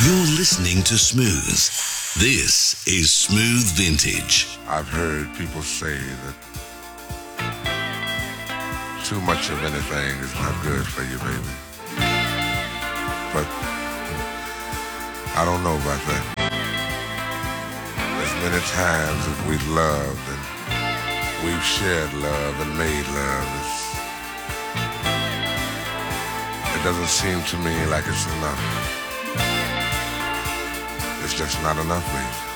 You're listening to Smooth. This is Smooth Vintage. I've heard people say that too much of anything is not good for you, baby. But I don't know about that. As many times as we've loved and we've shared love and made love, it doesn't seem to me like it's enough. It's just not enough, baby.